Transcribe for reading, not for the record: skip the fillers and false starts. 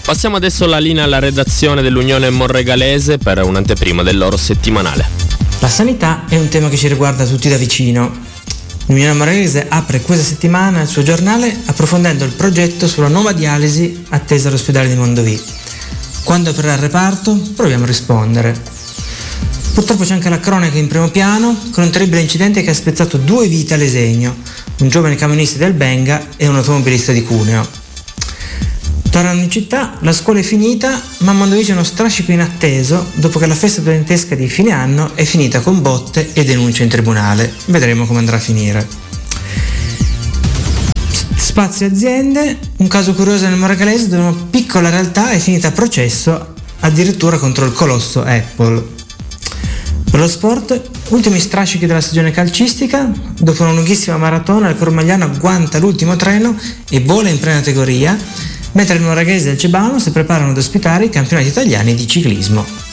Passiamo adesso la linea alla redazione dell'Unione Monregalese per un'anteprima del loro settimanale. La sanità è un tema che ci riguarda tutti da vicino. L'Unione Monregalese apre questa settimana il suo giornale approfondendo il progetto sulla nuova dialisi attesa all'ospedale di Mondovì. Quando aprirà il reparto? Proviamo a rispondere. Purtroppo c'è anche la cronaca in primo piano, con un terribile incidente che ha spezzato 2 vite a Lesegno, un giovane camionista del Benga e un automobilista di Cuneo. Tornando in città, la scuola è finita, ma a Mondovì c'è uno strascico inatteso dopo che la festa studentesca di fine anno è finita con botte e denunce in tribunale. Vedremo come andrà a finire. Spazio aziende, un caso curioso nel Monregalese dove una piccola realtà è finita a processo addirittura contro il colosso Apple. Per lo sport, ultimi strascichi della stagione calcistica, dopo una lunghissima maratona il Cormagliano agguanta l'ultimo treno e vola in prima categoria, mentre il Monregalese e il Cebano si preparano ad ospitare i campionati italiani di ciclismo.